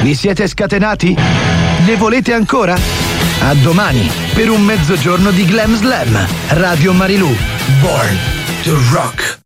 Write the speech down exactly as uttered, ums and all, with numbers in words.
Vi siete scatenati? Ne volete ancora? A domani per un mezzogiorno di Glam Slam. Radio Marilù. Born to Rock.